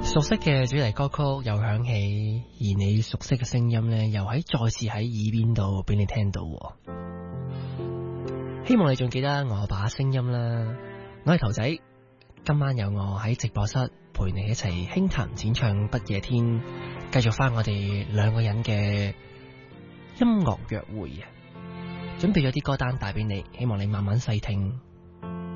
熟悉嘅主題歌曲又響起，而你熟悉嘅聲音呢，又再次喺耳邊度俾你聽到。希望你仲記得我把聲音啦，我係頭仔，今晚有我喺直播室陪你一齊輕彈淺唱不夜天，繼續翻我哋兩個人嘅音樂約會啊！準備咗啲歌單帶俾你，希望你慢慢細聽。